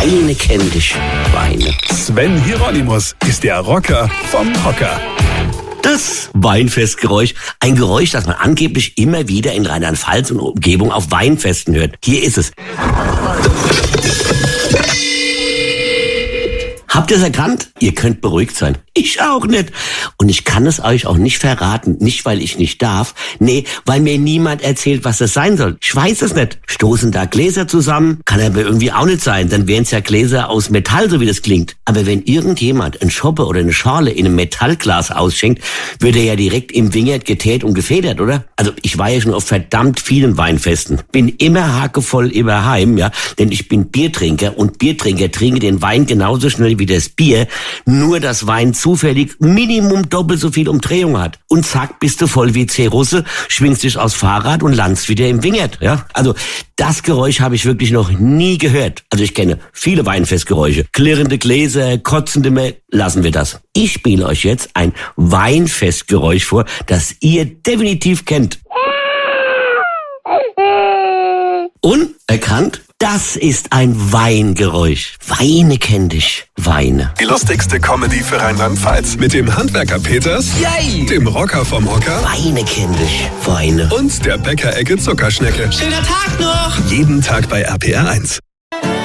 Weine kenn dich, Weine. Sven Hieronymus ist der Rocker vom Hocker. Das Weinfestgeräusch, ein Geräusch, das man angeblich immer wieder in Rheinland-Pfalz und Umgebung auf Weinfesten hört. Hier ist es. Habt ihr es erkannt? Ihr könnt beruhigt sein. Ich auch nicht. Und ich kann es euch auch nicht verraten. Nicht, weil ich nicht darf. Nee, weil mir niemand erzählt, was das sein soll. Ich weiß es nicht. Stoßen da Gläser zusammen? Kann aber irgendwie auch nicht sein. Dann wären es ja Gläser aus Metall, so wie das klingt. Aber wenn irgendjemand ein Schoppe oder eine Schale in einem Metallglas ausschenkt, wird er ja direkt im Wingert geteert und gefedert, oder? Also ich war ja schon auf verdammt vielen Weinfesten. Bin immer hakevoll immer heim, ja. Denn ich bin Biertrinker und Biertrinker trinken den Wein genauso schnell wie das Bier. Nur dass Wein zufällig Minimum doppelt so viel Umdrehung hat. Und zack, bist du voll wie C-Russe, schwingst dich aufs Fahrrad und landest wieder im Wingert, ja. Also das Geräusch habe ich wirklich noch nie gehört. Also ich kenne viele Weinfestgeräusche. Klirrende Gläser, kotzende lassen wir das. Ich spiele euch jetzt ein Weinfestgeräusch vor, das ihr definitiv kennt. Unerkannt? Das ist ein Weingeräusch. Weine kenn dich, Weine. Die lustigste Comedy für Rheinland-Pfalz. Mit dem Handwerker Peters, Yay! dem Rocker vom Hocker Weine kenn dich, Weine. und der Bäckerecke Zuckerschnecke. Schöner Tag noch! Jeden Tag bei RPR 1.